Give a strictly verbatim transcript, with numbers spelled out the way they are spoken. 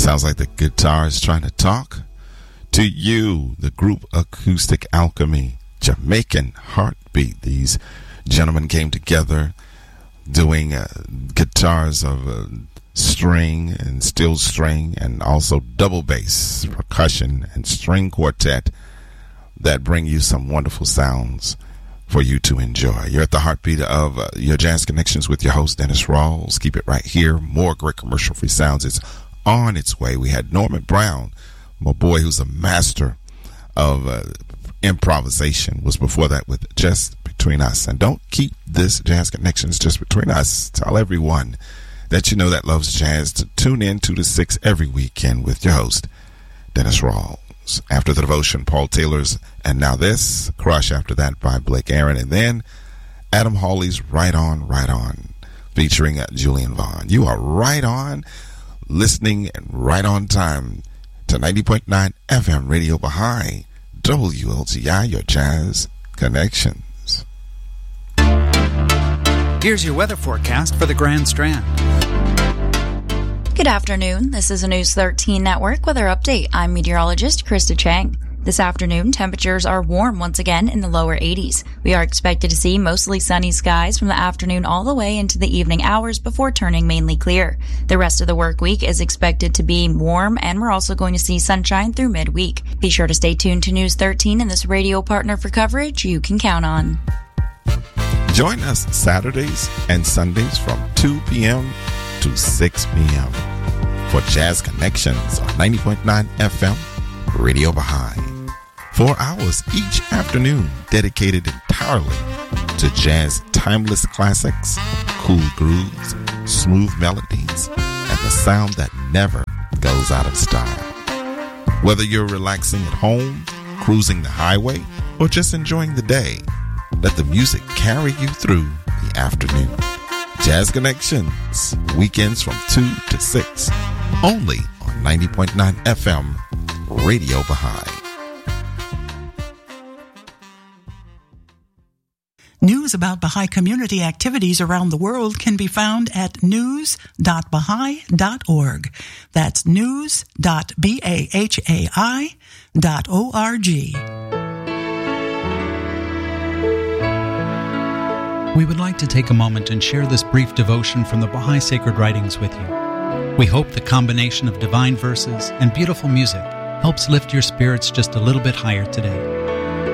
Sounds like the guitar is trying to talk to you. The group Acoustic Alchemy, Jamaican Heartbeat. These gentlemen came together doing uh, guitars of uh, string and steel string and also double bass, percussion, and string quartet that bring you some wonderful sounds for you to enjoy. You're at the heartbeat of uh, your Jazz Connections with your host, Dennis Rawls. Keep it right here. More great commercial-free sounds. It's on its way. We had Norman Brown, my boy who's a master of uh, improvisation, was before that with Just Between Us. And don't keep this Jazz Connections just between us. Tell everyone that you know that loves jazz to tune in two to six every weekend with your host, Dennis Rawls. After the devotion, Paul Taylor's And Now This, Crush after that by Blake Aaron, and then Adam Hawley's Right On, Right On, featuring uh, Julian Vaughn. You are right on, listening and right on time to ninety point nine F M Radio Baha'i, W L T I, your Jazz Connections. Here's your weather forecast for the Grand Strand. Good afternoon. This is a News thirteen Network weather update. I'm meteorologist Krista Chang. This afternoon, temperatures are warm once again in the lower eighties. We are expected to see mostly sunny skies from the afternoon all the way into the evening hours before turning mainly clear. The rest of the work week is expected to be warm, and we're also going to see sunshine through midweek. Be sure to stay tuned to News thirteen and this radio partner for coverage you can count on. Join us Saturdays and Sundays from two p.m. to six p.m. for Jazz Connections on ninety point nine F M Radio Baha'i. Four hours each afternoon dedicated entirely to jazz timeless classics, cool grooves, smooth melodies, and the sound that never goes out of style. Whether you're relaxing at home, cruising the highway, or just enjoying the day, let the music carry you through the afternoon. Jazz Connections, weekends from two to six, only on ninety point nine F M Radio Baha'i. News about Baha'i community activities around the world can be found at news dot baha'i dot org. That's news dot bahai dot org. We would like to take a moment and share this brief devotion from the Baha'i Sacred Writings with you. We hope the combination of divine verses and beautiful music helps lift your spirits just a little bit higher today.